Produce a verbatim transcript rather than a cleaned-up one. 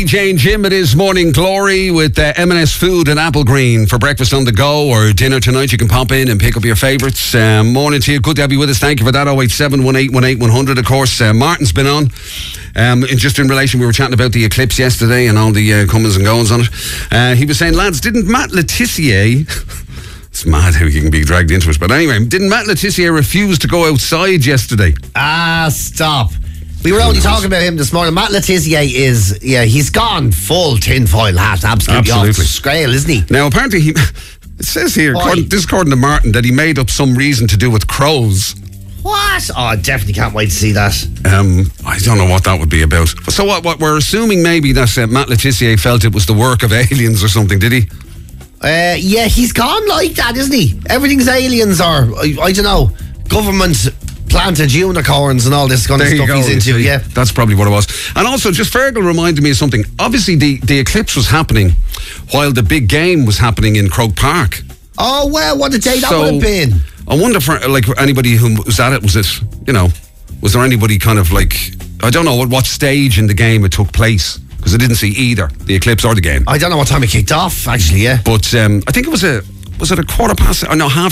J and Jim, it is Morning Glory with uh, M and S Food and Apple Green for breakfast on the go or dinner tonight. You can pop in and pick up your favourites. Um, morning to you. Good to have you with us. Thank you for that. oh eight seven, one eight one eight, one hundred. Of course, uh, Martin's been on. Um, and just in relation, we were chatting about the eclipse yesterday and all the uh, comings and goings on it. Uh, he was saying, lads, didn't Matt Letizia... It's mad how you can be dragged into it. But anyway, didn't Matt Letizia refuse to go outside yesterday? Ah, stop. We were only talking about him this morning. Matt Letizia is, yeah, he's gone full tinfoil hat. Absolutely, Absolutely. off the scale, isn't he? Now, apparently, he, it says here, Why? according, this is according to Martin, that he made up some reason to do with crows. What? Oh, I definitely can't wait to see that. Um, I don't know what that would be about. So what, what we're assuming maybe that uh, Matt Letizia felt it was the work of aliens or something, did he? Uh, yeah, he's gone like that, isn't he? Everything's aliens or, I, I don't know, government planted unicorns and all this kind There of you stuff go, he's you into, see. yeah. That's probably what it was. And also, just Fergal reminded me of something. Obviously, the, the eclipse was happening while the big game was happening in Croke Park. Oh, well, what a day that So, would have been. I wonder for, like, anybody who was at it, was it, you know, was there anybody kind of like, I don't know at what stage in the game it took place, because I didn't see either the eclipse or the game. I don't know what time it kicked off, actually, yeah. But um, I think it was a, was it a quarter past, or no, half